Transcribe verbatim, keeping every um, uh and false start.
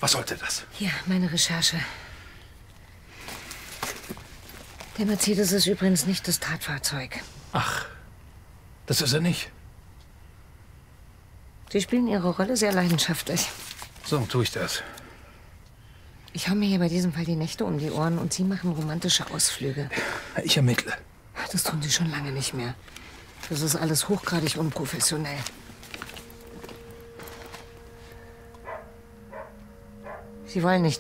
Was sollte das? Hier, meine Recherche. Der Mercedes ist übrigens nicht das Tatfahrzeug. Ach, das ist er nicht. Sie spielen Ihre Rolle sehr leidenschaftlich. So tue ich das. Ich hau mir hier bei diesem Fall die Nächte um die Ohren und Sie machen romantische Ausflüge. Ich ermittle. Das tun Sie schon lange nicht mehr. Das ist alles hochgradig unprofessionell. Sie wollen nicht